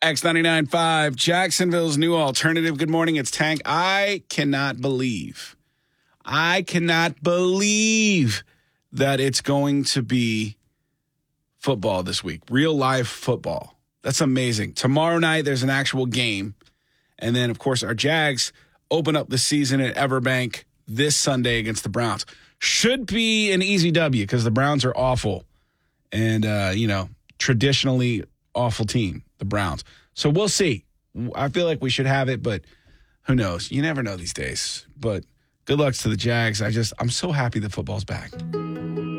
X99.5, Jacksonville's new alternative. Good morning, it's Tank. I cannot believe that it's going to be football this week. Real live football. That's amazing. Tomorrow night, there's an actual game. And then, of course, our Jags open up the season at Everbank this Sunday against the Browns. Should be an easy W because the Browns are awful. And, traditionally awful team, the Browns. So we'll see. I feel like we should have it, but who knows? You never know these days. But good luck to the Jags. I'm so happy that football's back.